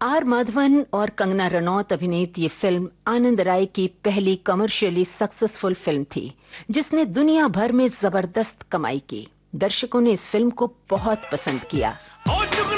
Are Madhavan और कंगना रनौत अभिनीत ये फिल्म आनंद राय की पहली कमर्शियली सक्सेसफुल फिल्म थी, जिसने दुनिया भर में जबरदस्त कमाई की। दर्शकों ने इस फिल्म को बहुत पसंद किया।